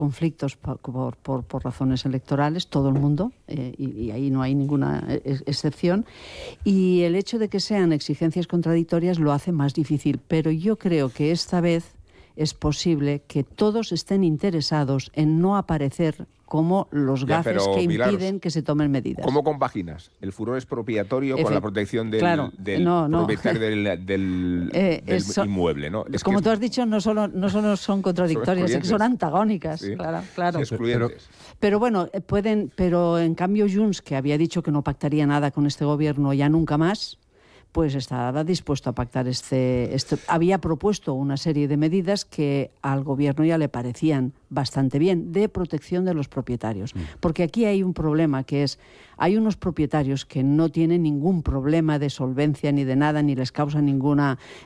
conflictos por razones electorales, todo el mundo, y ahí no hay ninguna excepción, y el hecho de que sean exigencias contradictorias lo hace más difícil, pero yo creo que esta vez es posible que todos estén interesados en no aparecer como los gafes que impiden que se tomen medidas. ¿Cómo compaginas el furor expropiatorio con la protección del propietario del inmueble? ¿no? Como tú has dicho, no solo son contradictorias, es que son antagónicas. Sí. Claro. Pero bueno, pero en cambio Junts, que había dicho que no pactaría nada con este gobierno ya nunca más, pues estaba dispuesto a pactar había propuesto una serie de medidas que al gobierno ya le parecían bastante bien, de protección de los propietarios. Porque aquí hay un problema, que es, hay unos propietarios que no tienen ningún problema de solvencia ni de nada, ni les causa ningún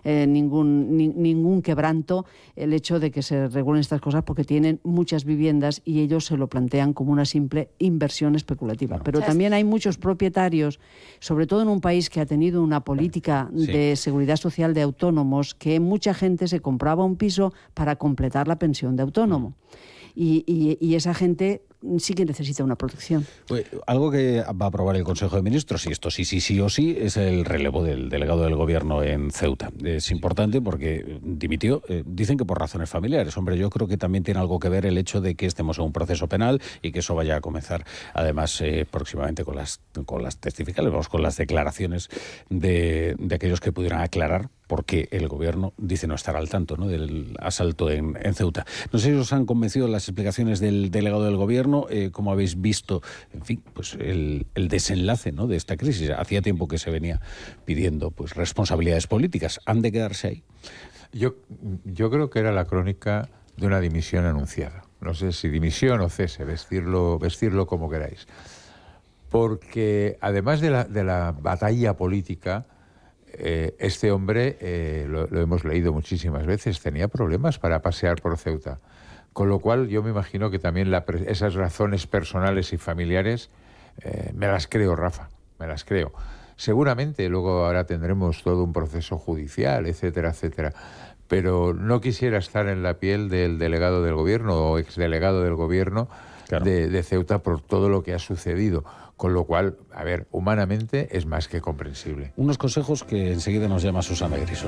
quebranto el hecho de que se regulen estas cosas, porque tienen muchas viviendas y ellos se lo plantean como una simple inversión especulativa. Pero también hay muchos propietarios, sobre todo en un país que ha tenido una política de seguridad social de autónomos, que mucha gente se compraba un piso para completar la pensión de autónomo. Y esa gente sí que necesita una protección. Pues, algo que va a aprobar el Consejo de Ministros, y esto sí o sí, es el relevo del delegado del Gobierno en Ceuta. Es importante porque dimitió, dicen que por razones familiares. Hombre, yo creo que también tiene algo que ver el hecho de que estemos en un proceso penal y que eso vaya a comenzar, además, próximamente con las testificales, con las declaraciones de aquellos que pudieran aclarar porque el Gobierno dice no estar al tanto, ¿no?, del asalto en Ceuta. No sé si os han convencido las explicaciones del delegado del Gobierno, cómo habéis visto, en fin, pues el desenlace, ¿no?, de esta crisis. Hacía tiempo que se venía pidiendo pues responsabilidades políticas. ¿Han de quedarse ahí? Yo creo que era la crónica de una dimisión anunciada. No sé si dimisión o cese, vestirlo como queráis. Porque además de la batalla política, este hombre, lo hemos leído muchísimas veces, tenía problemas para pasear por Ceuta. Con lo cual yo me imagino que también esas razones personales y familiares me las creo, Rafa, me las creo. Seguramente luego ahora tendremos todo un proceso judicial, etcétera, etcétera. Pero no quisiera estar en la piel del delegado del Gobierno o exdelegado del Gobierno de Ceuta por todo lo que ha sucedido. Con lo cual, a ver, humanamente es más que comprensible. Unos consejos que enseguida nos llama Susana Grison.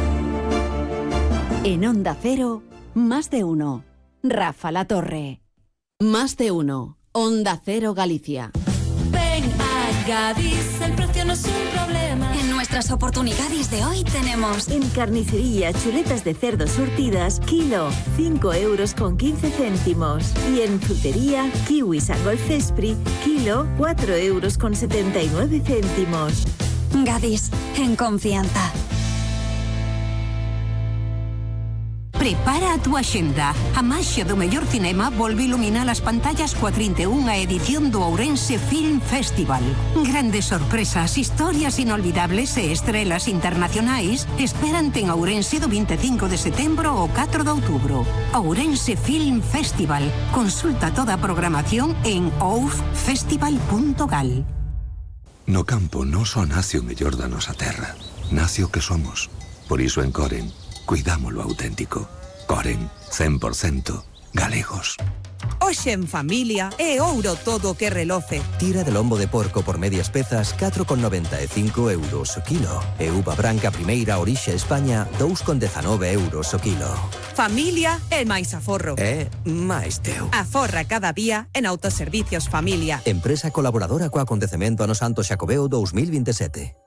En Onda Cero, Más de Uno. Rafa La Torre. Más de Uno. Onda Cero Galicia. Ven a Gadis, el precio no es un problema. En nuestras oportunidades de hoy tenemos... En carnicería, chuletas de cerdo surtidas, kilo, 5,15 €. Y en frutería, kiwis a Golfespri, kilo, 4,79 €. Gadis, en confianza. Prepara a túa axenda. A maxia do mellor cinema volve iluminar as pantallas coa 31ª edición do Ourense Film Festival. Grandes sorpresas, historias inolvidables e estrelas internacionais esperante en Ourense do 25 de setembro ao 4 de outubro. Ourense Film Festival. Consulta toda a programación en oufestival.gal. No campo non só nace o mellor da nosa terra, nace o que somos. Por iso en Coren cuidamos lo auténtico. Coren, 100% galegos. Hoxe en familia é ouro todo o que reloce. Tira de lombo de porco por medias pezas 4,95 € o kilo. E uva branca primeira orixe España 2,19 € o kilo. Familia é máis aforro. É máis teu. Aforra cada día en Autoservicios Familia. Empresa colaboradora co acontecemento ano Santo Xacobeo 2027.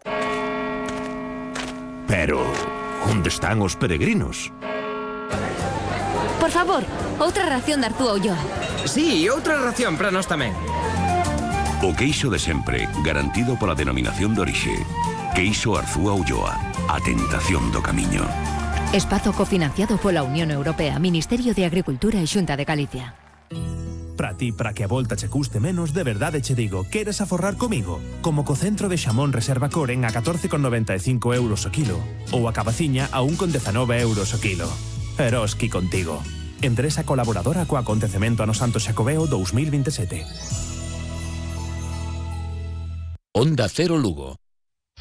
Pero onde están os peregrinos? Por favor, outra ración de Arzúa Ulloa. Sí, outra ración para nós tamén. O queixo de sempre, garantido pola denominación de orixe. Queixo Arzúa Ulloa, a tentación do camiño. Espazo cofinanciado pola Unión Europea, Ministerio de Agricultura e Xunta de Galicia. Para ti, para que a volta che custe menos, de verdade che digo, queres aforrar comigo? Como co centro de xamón Reserva Coren a 14,95 € o kilo, ou a cabaciña a 1,19 € o kilo. Eroski contigo. Empresa colaboradora co acontecemento ano Santo Xacobeo 2027. Onda Cero Lugo.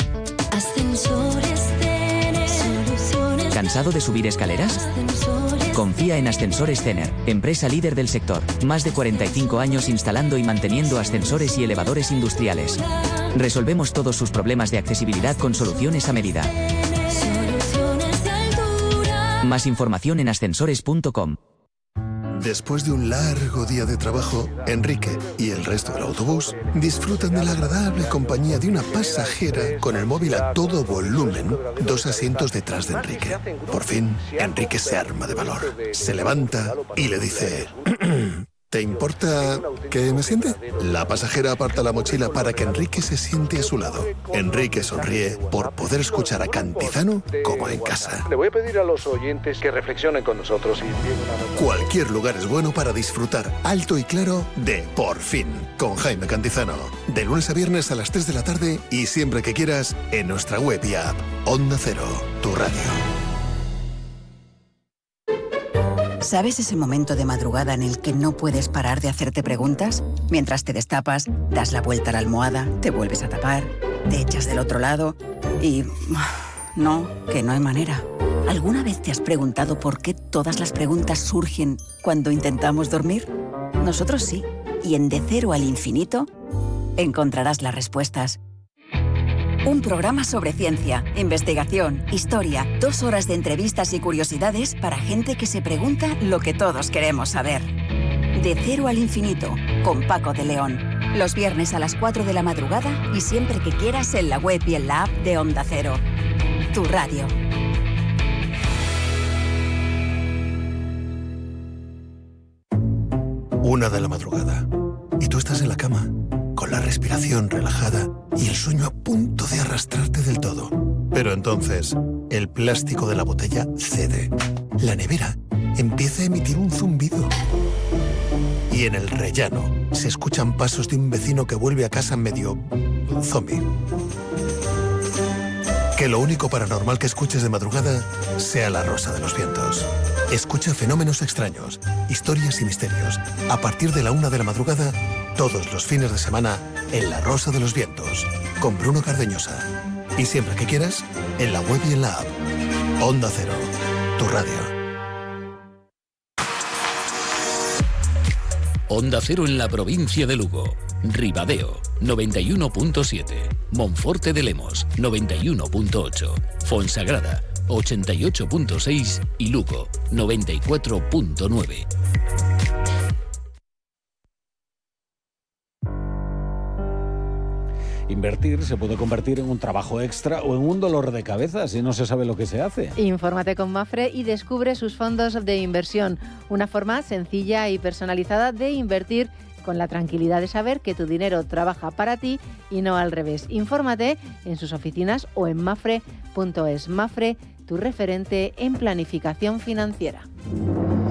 Ascensores, ¿Cansado de subir escaleras? Confía en Ascensores Cener, empresa líder del sector. Más de 45 años instalando y manteniendo ascensores y elevadores industriales. Resolvemos todos sus problemas de accesibilidad con soluciones a medida. Más información en ascensores.com. Después de un largo día de trabajo, Enrique y el resto del autobús disfrutan de la agradable compañía de una pasajera con el móvil a todo volumen, 2 asientos detrás de Enrique. Por fin, Enrique se arma de valor, se levanta y le dice... ¿Te importa que me siente? La pasajera aparta la mochila para que Enrique se siente a su lado. Enrique sonríe por poder escuchar a Cantizano como en casa. Le voy a pedir a los oyentes que reflexionen con nosotros. Cualquier lugar es bueno para disfrutar alto y claro de Por Fin, con Jaime Cantizano. De lunes a viernes a las 3 de la tarde y siempre que quieras en nuestra web y app. Onda Cero, tu radio. ¿Sabes ese momento de madrugada en el que no puedes parar de hacerte preguntas? Mientras te destapas, das la vuelta a la almohada, te vuelves a tapar, te echas del otro lado y... No, que no hay manera. ¿Alguna vez te has preguntado por qué todas las preguntas surgen cuando intentamos dormir? Nosotros sí. Y en De Cero al Infinito encontrarás las respuestas. Un programa sobre ciencia, investigación, historia, 2 horas de entrevistas y curiosidades para gente que se pregunta lo que todos queremos saber. De Cero al Infinito, con Paco de León. Los viernes a las 4 de la madrugada y siempre que quieras en la web y en la app de Onda Cero. Tu radio. Una de la madrugada. Y tú estás en la cama, con la respiración relajada y el sueño a punto de arrastrarte del todo. Pero entonces, el plástico de la botella cede. La nevera empieza a emitir un zumbido. Y en el rellano se escuchan pasos de un vecino que vuelve a casa medio zombie. Que lo único paranormal que escuches de madrugada sea La Rosa de los Vientos. Escucha fenómenos extraños, historias y misterios. A partir de la 1 de la madrugada, todos los fines de semana, en La Rosa de los Vientos, con Bruno Cardeñosa. Y siempre que quieras, en la web y en la app. Onda Cero, tu radio. Onda Cero en la provincia de Lugo. Ribadeo, 91.7. Monforte de Lemos, 91.8. Fonsagrada, 88.6. Y Lugo, 94.9. Invertir se puede convertir en un trabajo extra o en un dolor de cabeza si no se sabe lo que se hace. Infórmate con Mapfre y descubre sus fondos de inversión. Una forma sencilla y personalizada de invertir con la tranquilidad de saber que tu dinero trabaja para ti y no al revés. Infórmate en sus oficinas o en mapfre.es. Mapfre, tu referente en planificación financiera.